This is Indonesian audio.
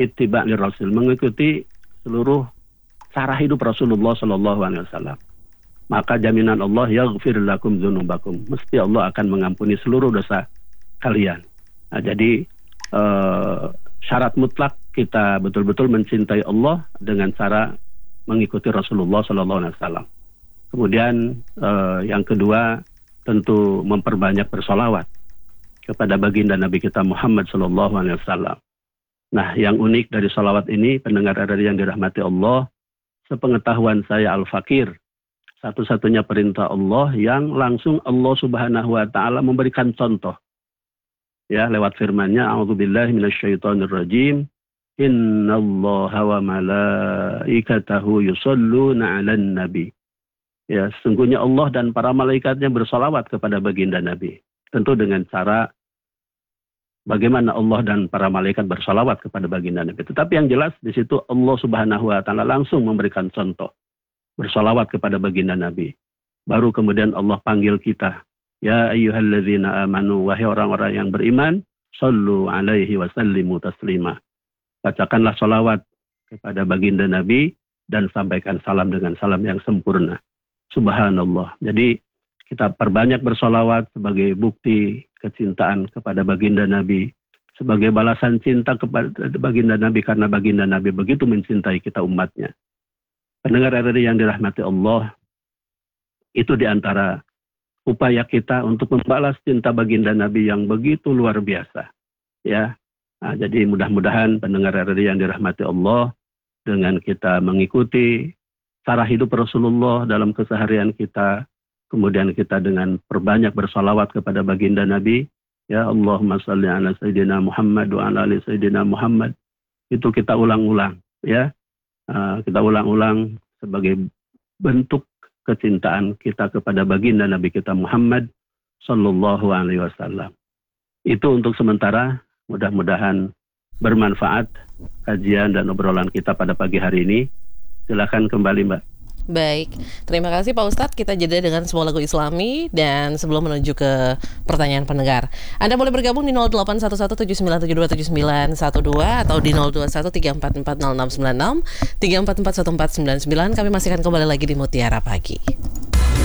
ittiba' lirrasul, mengikuti seluruh cara hidup Rasulullah sallallahu alaihi wasallam. Maka jaminan Allah, yaghfir lakum dzunubakum, mesti Allah akan mengampuni seluruh dosa kalian. Nah, jadi syarat mutlak kita betul-betul mencintai Allah dengan cara mengikuti Rasulullah sallallahu alaihi wasallam. Kemudian yang kedua, tentu memperbanyak bersolawat kepada baginda Nabi kita Muhammad sallallahu alaihi wasallam. Nah, yang unik dari salawat ini, pendengar RRI yang dirahmati Allah, sepengetahuan saya Al-Fakir, satu-satunya perintah Allah yang langsung Allah Subhanahu wa taala memberikan contoh. Ya, lewat firman-Nya, a'udzubillahi minasyaitonirrajim, innallaha wa malaikatahu yusholluna 'alan nabi. Ya, sesungguhnya Allah dan para malaikatnya bersolawat kepada baginda Nabi. Tentu dengan cara bagaimana Allah dan para malaikat bersolawat kepada baginda Nabi. Tetapi yang jelas di situ Allah Subhanahu wa taala langsung memberikan contoh bersolawat kepada baginda Nabi. Baru kemudian Allah panggil kita, ya ayyuhalladzina amanu, wahai orang-orang yang beriman, shollu alaihi wasallimu taslima. Bacakanlah solawat kepada baginda Nabi dan sampaikan salam dengan salam yang sempurna. Subhanallah. Jadi kita perbanyak bersolawat sebagai bukti kecintaan kepada baginda Nabi, sebagai balasan cinta kepada baginda Nabi, karena baginda Nabi begitu mencintai kita umatnya. Pendengar RRI yang dirahmati Allah, itu diantara upaya kita untuk membalas cinta baginda Nabi yang begitu luar biasa. Ya, nah, jadi mudah-mudahan pendengar RRI yang dirahmati Allah, dengan kita mengikuti cara hidup Rasulullah dalam keseharian kita, kemudian kita dengan perbanyak bersalawat kepada baginda Nabi, ya Allahumma shalli ala Sayyidina Muhammad wa ala ali Sayyidina Muhammad, itu kita ulang-ulang, ya. Kita ulang-ulang sebagai bentuk kecintaan kita kepada baginda Nabi kita Muhammad sallallahu alaihi wasallam. Itu untuk sementara, mudah-mudahan bermanfaat kajian dan obrolan kita pada pagi hari ini. Silakan kembali, Mbak. Baik, terima kasih Pak Ustadz. Kita jeda dengan sebuah lagu Islami dan sebelum menuju ke pertanyaan pendengar, Anda boleh bergabung di 081179727912 atau di 0213440696 3441499. Kami masih akan kembali lagi di Mutiara Pagi.